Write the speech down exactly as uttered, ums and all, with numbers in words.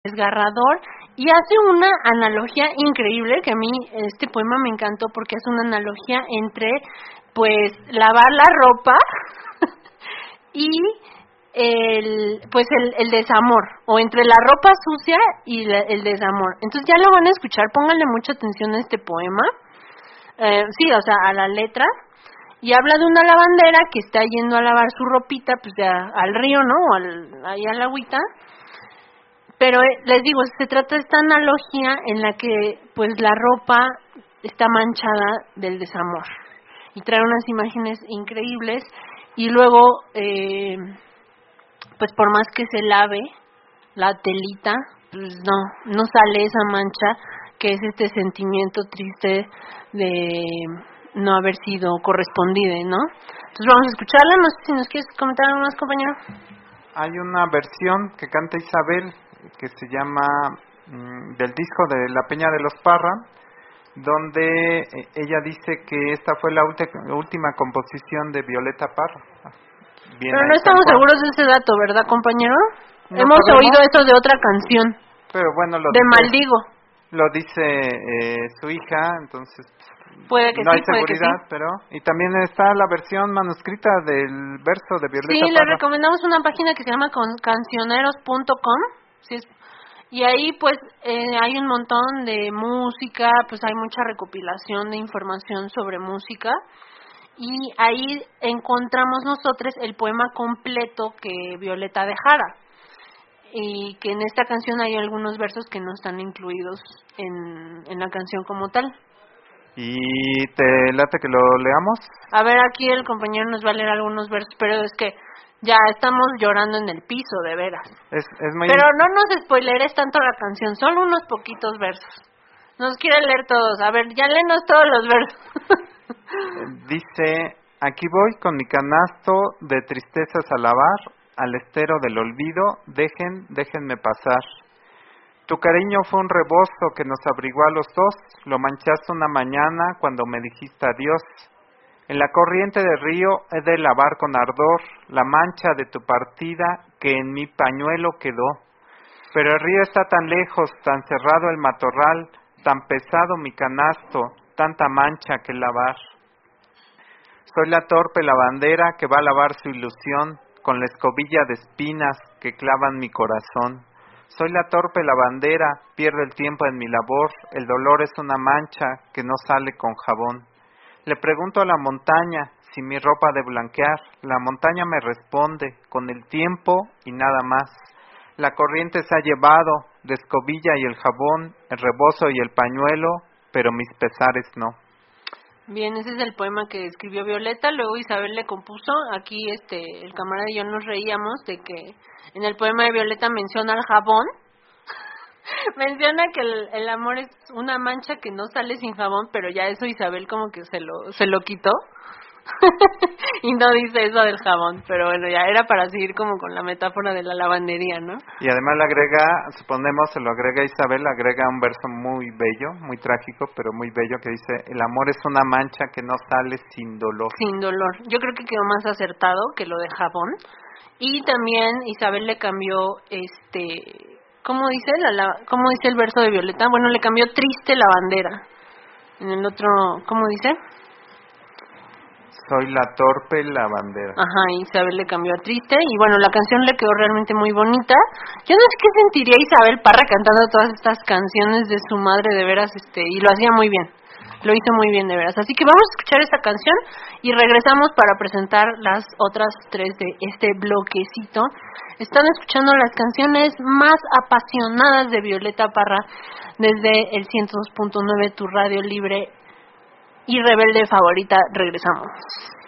desgarrador y hace una analogía increíble, que a mí este poema me encantó porque es una analogía entre pues lavar la ropa y el pues el, el desamor, o entre la ropa sucia y la, el desamor. Entonces ya lo van a escuchar, pónganle mucha atención a este poema, eh, sí, o sea, a la letra, y habla de una lavandera que está yendo a lavar su ropita pues ya al río, ¿no? O al, ahí al agüita. Pero eh, les digo, se trata de esta analogía en la que pues la ropa está manchada del desamor y trae unas imágenes increíbles y luego eh, pues por más que se lave la telita, pues no, no sale esa mancha que es este sentimiento triste de no haber sido correspondido, ¿no? Entonces vamos a escucharla, no sé si nos quieres comentar algo más, compañero. Hay una versión que canta Isabel que se llama mmm, del disco de La Peña de los Parra, donde ella dice que esta fue la ulti- última composición de Violeta Parra. Bien. Pero no estamos seguros de ese dato, ¿verdad, compañero? No Hemos sabemos, oído eso de otra canción. Pero bueno, lo de dice, Maldigo. Lo dice eh, su hija, entonces puede que no sí, hay puede seguridad, que sí. pero y también está la versión manuscrita del verso de Violeta sí, Parra. Sí, le recomendamos una página que se llama cancioneros punto com, ¿sí? Y ahí pues eh, hay un montón de música, pues hay mucha recopilación de información sobre música. Y ahí encontramos nosotros el poema completo que Violeta dejara, y que en esta canción hay algunos versos que no están incluidos en, en la canción como tal. ¿Y te late que lo leamos? A ver, aquí el compañero nos va a leer algunos versos, pero es que ya estamos llorando en el piso, de veras. Es, es muy... Pero no nos spoileres tanto la canción, solo unos poquitos versos. Nos quiere leer todos. A ver, ya léenos todos los versos. Dice: aquí voy con mi canasto de tristezas a lavar, al estero del olvido, dejen, déjenme pasar. Tu cariño fue un rebozo que nos abrigó a los dos, lo manchaste una mañana cuando me dijiste adiós. En la corriente del río he de lavar con ardor la mancha de tu partida que en mi pañuelo quedó. Pero el río está tan lejos, tan cerrado el matorral, tan pesado mi canasto, tanta mancha que lavar. Soy la torpe lavandera que va a lavar su ilusión con la escobilla de espinas que clavan mi corazón. Soy la torpe lavandera, pierdo el tiempo en mi labor, el dolor es una mancha que no sale con jabón. Le pregunto a la montaña si mi ropa ha de blanquear, la montaña me responde con el tiempo y nada más. La corriente se ha llevado de escobilla y el jabón, el rebozo y el pañuelo, pero mis pesares no. Bien, ese es el poema que escribió Violeta, luego Isabel le compuso. Aquí este el camarada y yo nos reíamos de que en el poema de Violeta menciona el jabón. Menciona que el, el amor es una mancha que no sale sin jabón, pero ya eso Isabel como que se lo se lo quitó. Y no dice eso del jabón, pero bueno, ya era para seguir como con la metáfora de la lavandería, ¿no? Y además le agrega, suponemos, se lo agrega Isabel, agrega un verso muy bello, muy trágico, pero muy bello, que dice: el amor es una mancha que no sale sin dolor. Sin dolor. Yo creo que quedó más acertado que lo de jabón. Y también Isabel le cambió, este, ¿cómo dice la, la cómo dice el verso de Violeta? Bueno, le cambió triste lavandera. En el otro, ¿cómo dice? Soy la torpe lavandera. Ajá, Isabel le cambió a triste. Y bueno, la canción le quedó realmente muy bonita. Yo no sé qué sentiría Isabel Parra cantando todas estas canciones de su madre, de veras, este, y lo hacía muy bien. Lo hizo muy bien, de veras. Así que vamos a escuchar esta canción y regresamos para presentar las otras tres de este bloquecito. Están escuchando las canciones más apasionadas de Violeta Parra desde el ciento dos punto nueve, tu radio libre y rebelde favorita. Regresamos.